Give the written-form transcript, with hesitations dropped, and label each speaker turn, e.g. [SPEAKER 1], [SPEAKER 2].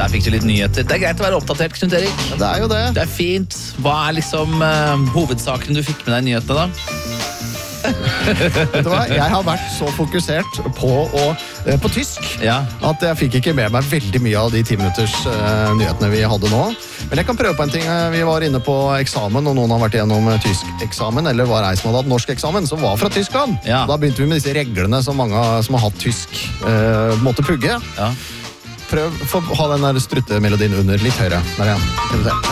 [SPEAKER 1] Der fikk du litt nyheter. Det greit å være oppdatert, Knut Erik.
[SPEAKER 2] Det jo det.
[SPEAKER 1] Det fint. Hva liksom hovedsaken du fikk med deg i nyhetene da?
[SPEAKER 2] Vet du hva? Jeg har vært så fokusert på tysk at jeg fikk ikke med meg veldig mye av de 10 minutters nyhetene vi hadde nå. Men jeg kan prøve på en ting. Vi var inne på eksamen, og noen har vært gjennom tysk eksamen, eller var ei som hadde hatt norsk eksamen, som var fra Tyskland. Da begynte vi med disse reglene som mange som har hatt tysk måtte pugge. Prøv å ha den der struttemelodien under litt høyere. Der igjen. Skal vi se.